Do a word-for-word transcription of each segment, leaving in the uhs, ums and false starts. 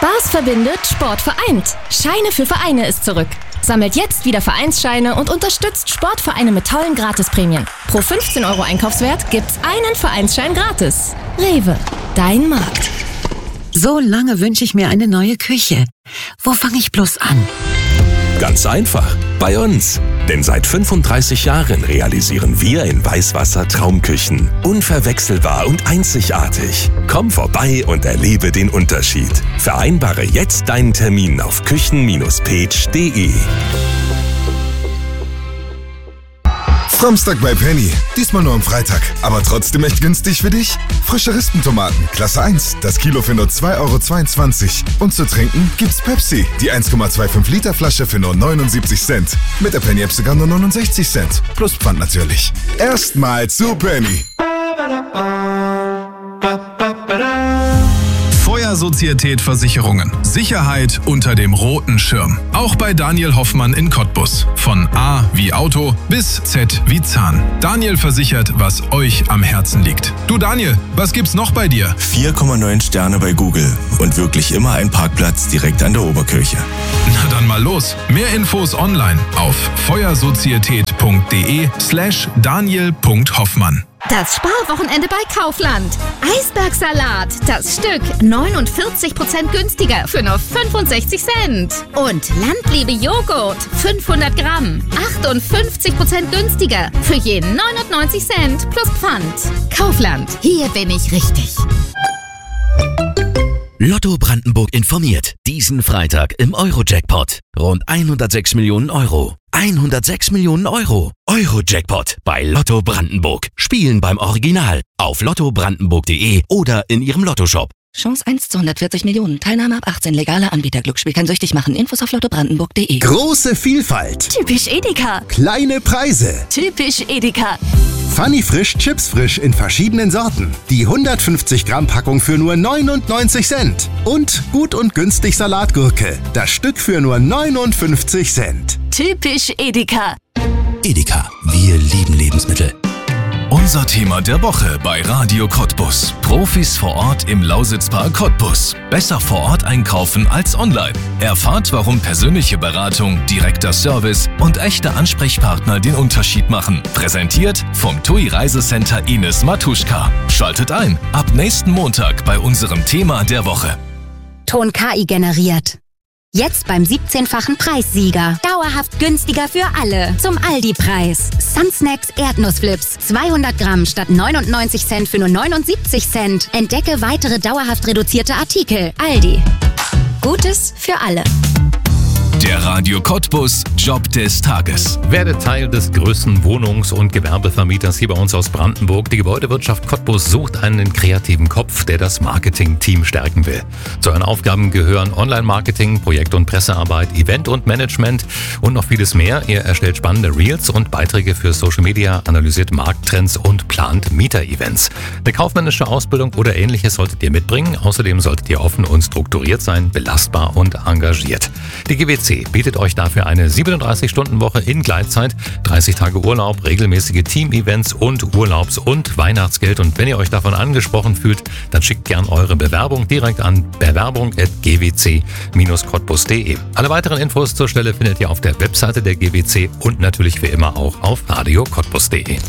Spaß verbindet, Sport vereint. Scheine für Vereine ist zurück. Sammelt jetzt wieder Vereinsscheine und unterstützt Sportvereine mit tollen Gratisprämien. Pro fünfzehn Euro Einkaufswert gibt's einen Vereinsschein gratis. Rewe, dein Markt. So lange wünsche ich mir eine neue Küche. Wo fange ich bloß an? Ganz einfach, bei uns. Denn seit fünfunddreißig Jahren realisieren wir in Weißwasser Traumküchen. Unverwechselbar und einzigartig. Komm vorbei und erlebe den Unterschied. Vereinbare jetzt deinen Termin auf küchen Bindestrich page punkt de. Samstag bei Penny. Diesmal nur am Freitag. Aber trotzdem echt günstig für dich? Frische Rispentomaten, Klasse eins. Das Kilo für nur zwei Euro zweiundzwanzig. Und zu trinken gibt's Pepsi. Die eins Komma fünfundzwanzig Liter Flasche für nur neunundsiebzig Cent. Mit der Penny-App sogar nur neunundsechzig Cent. Plus Pfand natürlich. Erstmal zu Penny. Feuersozietät Versicherungen. Sicherheit unter dem roten Schirm. Auch bei Daniel Hoffmann in Cottbus. Von A wie Auto bis Z wie Zahn. Daniel versichert, was euch am Herzen liegt. Du Daniel, was gibt's noch bei dir? vier Komma neun Sterne bei Google und wirklich immer ein Parkplatz direkt an der Oberkirche. Na dann mal los. Mehr Infos online auf feuersozietät.de slash daniel.hoffmann. Das Sparwochenende bei Kaufland. Eisbergsalat, das Stück neunundvierzig Prozent günstiger für nur fünfundsechzig Cent. Und Landliebe Joghurt, fünfhundert Gramm, achtundfünfzig Prozent günstiger für je neunundneunzig Cent plus Pfand. Kaufland, hier bin ich richtig. Lotto Brandenburg informiert. Diesen Freitag im Euro-Jackpot. Rund hundertsechs Millionen Euro. hundertsechs Millionen Euro. Euro-Jackpot bei Lotto Brandenburg. Spielen beim Original. Auf lotto brandenburg punkt de oder in Ihrem Lottoshop. Chance eins zu hundertvierzig Millionen. Teilnahme ab achtzehn. Legaler Anbieter. Glücksspiel kann süchtig machen. Infos auf lotto brandenburg punkt de. Große Vielfalt. Typisch Edeka. Kleine Preise. Typisch Edeka. Funny Frisch Chips Frisch in verschiedenen Sorten. Die hundertfünfzig Gramm Packung für nur neunundneunzig Cent. Und gut und günstig Salatgurke. Das Stück für nur neunundfünfzig Cent. Typisch Edeka. Edeka. Wir lieben Lebensmittel. Unser Thema der Woche bei Radio Cottbus. Profis vor Ort im Lausitzpark Cottbus. Besser vor Ort einkaufen als online. Erfahrt, warum persönliche Beratung, direkter Service und echte Ansprechpartner den Unterschied machen. Präsentiert vom T U I Reisecenter Ines Matuschka. Schaltet ein ab nächsten Montag bei unserem Thema der Woche. Ton K I generiert. Jetzt beim siebzehnfachen Preissieger. Dauerhaft günstiger für alle. Zum Aldi-Preis. Sunsnacks Erdnussflips. zweihundert Gramm statt neunundneunzig Cent für nur neunundsiebzig Cent. Entdecke weitere dauerhaft reduzierte Artikel. Aldi. Gutes für alle. Der Radio Cottbus Job des Tages. Werde Teil des größten Wohnungs- und Gewerbevermieters hier bei uns aus Brandenburg. Die Gebäudewirtschaft Cottbus sucht einen kreativen Kopf, der das Marketing-Team stärken will. Zu euren Aufgaben gehören Online-Marketing, Projekt- und Pressearbeit, Event- und Management und noch vieles mehr. Ihr erstellt spannende Reels und Beiträge für Social Media, analysiert Markttrends und plant Mieter-Events. Eine kaufmännische Ausbildung oder Ähnliches solltet ihr mitbringen. Außerdem solltet ihr offen und strukturiert sein, belastbar und engagiert. Die G W C bietet euch dafür eine siebenunddreißig-Stunden-Woche in Gleitzeit, dreißig Tage Urlaub, regelmäßige Team-Events und Urlaubs- und Weihnachtsgeld. Und wenn ihr euch davon angesprochen fühlt, dann schickt gern eure Bewerbung direkt an bewerbung at g w c dash cottbus punkt de. Alle weiteren Infos zur Stelle findet ihr auf der Webseite der G W C und natürlich wie immer auch auf radio cottbus punkt de.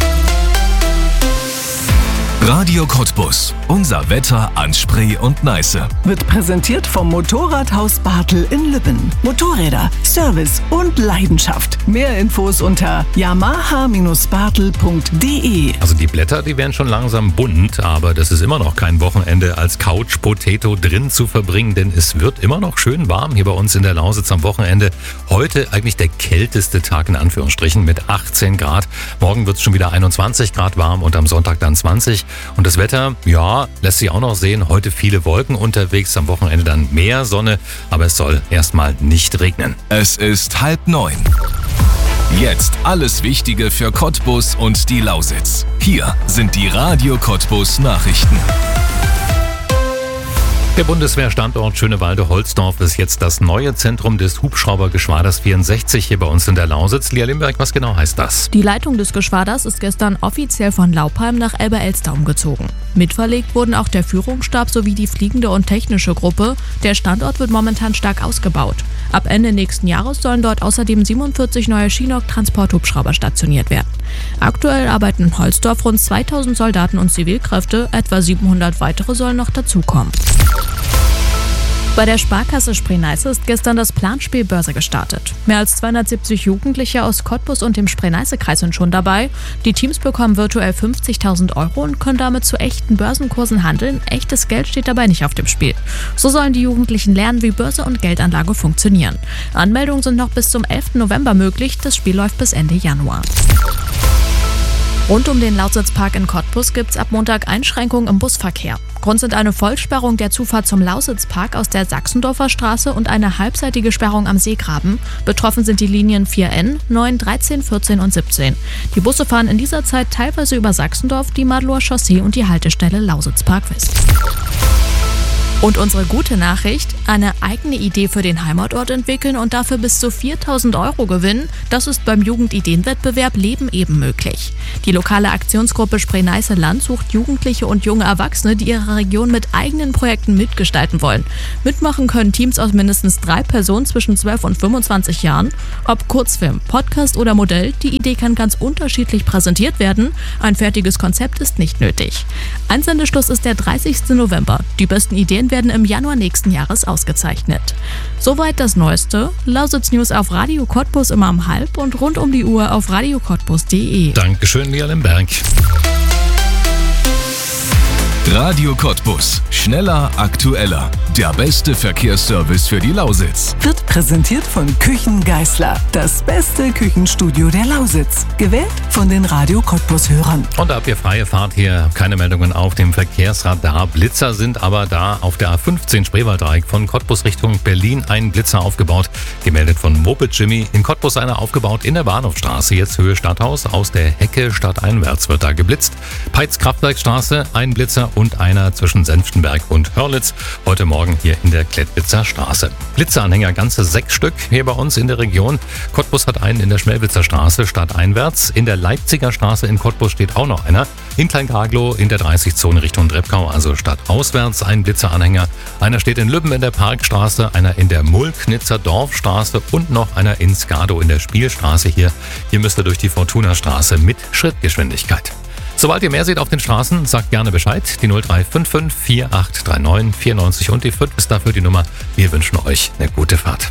Radio Cottbus. Unser Wetter an Spree und Neiße. Wird präsentiert vom Motorradhaus Bartel in Lübben. Motorräder, Service und Leidenschaft. Mehr Infos unter yamaha dash bartel punkt de. Also die Blätter, die werden schon langsam bunt, aber das ist immer noch kein Wochenende als Couch Potato drin zu verbringen, denn es wird immer noch schön warm hier bei uns in der Lausitz am Wochenende. Heute eigentlich der kälteste Tag in Anführungsstrichen mit achtzehn Grad. Morgen wird es schon wieder einundzwanzig Grad warm und am Sonntag dann zwanzig. Und das Wetter, ja, lässt sich auch noch sehen. Heute viele Wolken unterwegs, am Wochenende dann mehr Sonne, aber es soll erstmal nicht regnen. Es ist halb neun. Jetzt alles Wichtige für Cottbus und die Lausitz. Hier sind die Radio Cottbus Nachrichten. Der Bundeswehrstandort Schönewalde-Holzdorf ist jetzt das neue Zentrum des Hubschraubergeschwaders vierundsechzig hier bei uns in der Lausitz. Lia Limberg, was genau heißt das? Die Leitung des Geschwaders ist gestern offiziell von Laupheim nach Elbe-Elster umgezogen. Mitverlegt wurden auch der Führungsstab sowie die fliegende und technische Gruppe. Der Standort wird momentan stark ausgebaut. Ab Ende nächsten Jahres sollen dort außerdem siebenundvierzig neue Chinook-Transporthubschrauber stationiert werden. Aktuell arbeiten in Holzdorf rund zweitausend Soldaten und Zivilkräfte, etwa siebenhundert weitere sollen noch dazukommen. Bei der Sparkasse Spree-Neiße ist gestern das Planspiel Börse gestartet. Mehr als zweihundertsiebzig Jugendliche aus Cottbus und dem Spree-Neiße-Kreis sind schon dabei. Die Teams bekommen virtuell fünfzigtausend Euro und können damit zu echten Börsenkursen handeln. Echtes Geld steht dabei nicht auf dem Spiel. So sollen die Jugendlichen lernen, wie Börse und Geldanlage funktionieren. Anmeldungen sind noch bis zum elften November möglich. Das Spiel läuft bis Ende Januar. Rund um den Lausitzpark in Cottbus gibt es ab Montag Einschränkungen im Busverkehr. Grund sind eine Vollsperrung der Zufahrt zum Lausitzpark aus der Sachsendorfer Straße und eine halbseitige Sperrung am Seegraben. Betroffen sind die Linien vier N, neun, dreizehn, vierzehn und siebzehn. Die Busse fahren in dieser Zeit teilweise über Sachsendorf, die Madlower Chaussee und die Haltestelle Lausitzpark West. Und unsere gute Nachricht, eine eigene Idee für den Heimatort entwickeln und dafür bis zu viertausend Euro gewinnen, das ist beim Jugendideenwettbewerb Leben eben möglich. Die lokale Aktionsgruppe Spree-Neiße Land sucht Jugendliche und junge Erwachsene, die ihre Region mit eigenen Projekten mitgestalten wollen. Mitmachen können Teams aus mindestens drei Personen zwischen zwölf und fünfundzwanzig Jahren. Ob Kurzfilm, Podcast oder Modell, die Idee kann ganz unterschiedlich präsentiert werden. Ein fertiges Konzept ist nicht nötig. Einsendeschluss ist der dreißigsten November. Die besten Ideen werden im Januar nächsten Jahres ausgezeichnet. Soweit das Neueste. Lausitz News auf Radio Cottbus immer um halb und rund um die Uhr auf radio cottbus punkt de. Dankeschön, Lia Limberg. Radio Cottbus. Schneller, aktueller. Der beste Verkehrsservice für die Lausitz. Wird präsentiert von Küchen Geißler. Das beste Küchenstudio der Lausitz. Gewählt von den Radio Cottbus-Hörern. Und da habt ihr freie Fahrt hier. Keine Meldungen auf dem Verkehrsradar. Blitzer sind aber da. Auf der A fünfzehn Spreewalddreieck von Cottbus Richtung Berlin ein Blitzer aufgebaut. Gemeldet von Moped Jimmy. In Cottbus einer aufgebaut in der Bahnhofstraße. Jetzt Höhe Stadthaus. Aus der Hecke stadteinwärts wird da geblitzt. Peitz Kraftwerkstraße. Ein Blitzer und einer zwischen Senftenberg und Hörlitz. Heute Morgen hier in der Klettwitzer Straße. Blitzeranhänger, ganze sechs Stück hier bei uns in der Region. Cottbus hat einen in der Schmelwitzer Straße stadteinwärts. In der Leipziger Straße in Cottbus steht auch noch einer. In Kleingraglow in der dreißig-Zone Richtung Dreppkau, also stadtauswärts, ein Blitzeranhänger. Einer steht in Lübben in der Parkstraße, einer in der Mulknitzer Dorfstraße und noch einer in Skado in der Spielstraße hier. Hier müsst ihr durch die Fortuna-Straße mit Schrittgeschwindigkeit. Sobald ihr mehr seht auf den Straßen, sagt gerne Bescheid. Die null drei fünf fünf vier acht drei neun vier neun und die fünf ist dafür die Nummer. Wir wünschen euch eine gute Fahrt.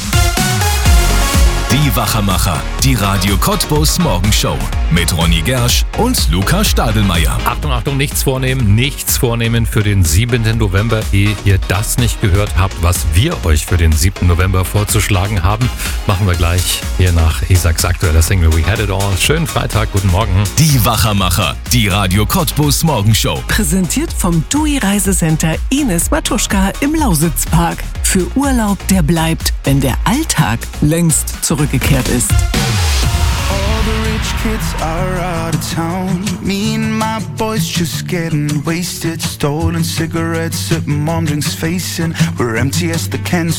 Die Wachermacher, die Radio Cottbus Morgenshow mit Ronny Gersch und Luca Stadelmeier. Achtung, Achtung, nichts vornehmen, nichts vornehmen für den siebten November, ehe ihr das nicht gehört habt, was wir euch für den siebten November vorzuschlagen haben. Machen wir gleich hier nach Isaacs aktueller Single We Had It All. Schönen Freitag, guten Morgen. Die Wachermacher, die Radio Cottbus Morgenshow. Präsentiert vom T U I Reisecenter Ines Matuschka im Lausitzpark. Für Urlaub, der bleibt, wenn der Alltag längst zurückgekehrt ist. All the rich kids are out of town. Me and my boys just getting wasted. Stolen cigarettes at mom drinks facing. We're empty as the cans.